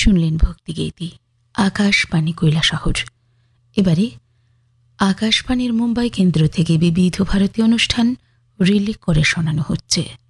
শুনলেন ভক্তিগীতি আকাশবাণী কৈলাসহর। এবারে আকাশবাণীর মুম্বাই কেন্দ্র থেকে বিবিধ ভারতীয় অনুষ্ঠান রিলে করে শোনানো হচ্ছে।